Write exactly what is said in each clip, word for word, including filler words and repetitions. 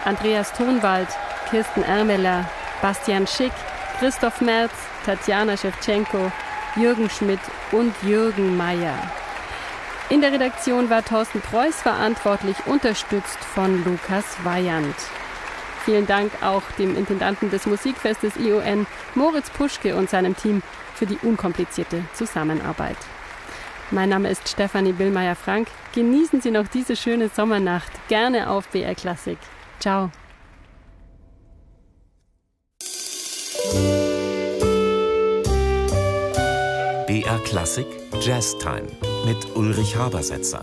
Andreas Thunwald, Kirsten Ermeler, Bastian Schick, Christoph Merz, Tatjana Schewtschenko, Jürgen Schmidt und Jürgen Mayer. In der Redaktion war Thorsten Preuß verantwortlich, unterstützt von Lukas Weyand. Vielen Dank auch dem Intendanten des Musikfestes I O N, Moritz Puschke, und seinem Team für die unkomplizierte Zusammenarbeit. Mein Name ist Stefanie Billmeier-Frank. Genießen Sie noch diese schöne Sommernacht. Gerne auf B R Klassik. Ciao. B R Klassik Jazz Time mit Ulrich Habersetzer.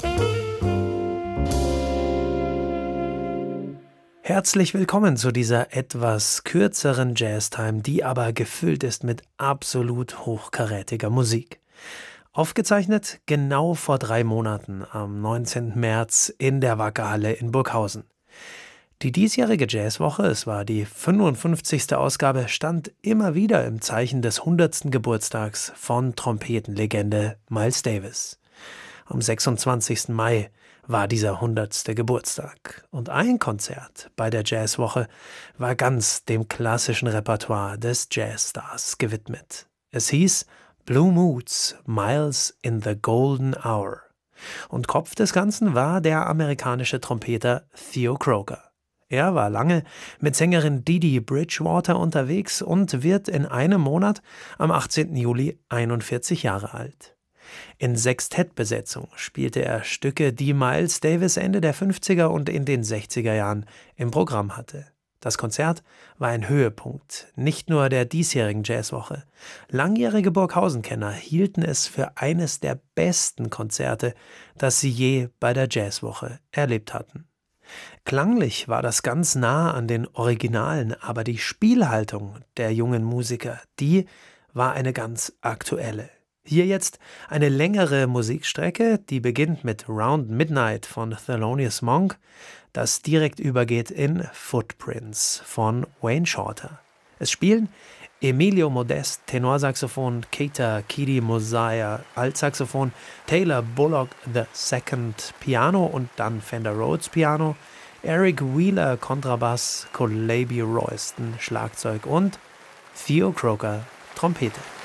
Herzlich willkommen zu dieser etwas kürzeren Jazztime, die aber gefüllt ist mit absolut hochkarätiger Musik. Aufgezeichnet genau vor drei Monaten, am neunzehnten März in der Wacker-Halle in Burghausen. Die diesjährige Jazzwoche, es war die fünfundfünfzigste Ausgabe, stand immer wieder im Zeichen des hundertsten Geburtstags von Trompetenlegende Miles Davis. Am sechsundzwanzigsten Mai war dieser hundertste Geburtstag. Und ein Konzert bei der Jazzwoche war ganz dem klassischen Repertoire des Jazzstars gewidmet. Es hieß Blue Moods, Miles in the Golden Hour. Und Kopf des Ganzen war der amerikanische Trompeter Theo Croker. Er war lange mit Sängerin Dee Dee Bridgewater unterwegs und wird in einem Monat am achtzehnten Juli einundvierzig Jahre alt. In Sextettbesetzung spielte er Stücke, die Miles Davis Ende der fünfziger und in den sechziger Jahren im Programm hatte. Das Konzert war ein Höhepunkt, nicht nur der diesjährigen Jazzwoche. Langjährige Burghausen-Kenner hielten es für eines der besten Konzerte, das sie je bei der Jazzwoche erlebt hatten. Klanglich war das ganz nah an den Originalen, aber die Spielhaltung der jungen Musiker, die war eine ganz aktuelle. Hier jetzt eine längere Musikstrecke, die beginnt mit Round Midnight von Thelonious Monk, das direkt übergeht in Footprints von Wayne Shorter. Es spielen Emilio Modest, Tenorsaxophon, Keita Kidi Mosiah, Altsaxophon, Taylor Bullock the Second, Piano und dann Fender Rhodes Piano, Eric Wheeler Kontrabass, Colaby Royston Schlagzeug und Theo Croker Trompete.